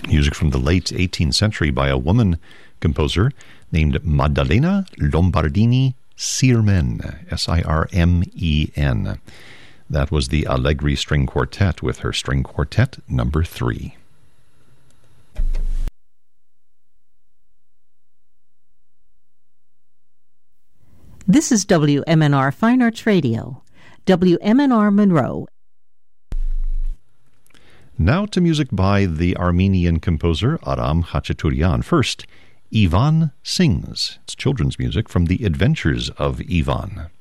Music from the late 18th century by a woman composer named Maddalena Lombardini Sirmen, S-I-R-M-E-N. That was the Allegri String Quartet with her String Quartet number 3. This is WMNR Fine Arts Radio, WMNR Monroe. Now to music by the Armenian composer Aram Khachaturian. First, Ivan Sings. It's children's music from The Adventures of Ivan.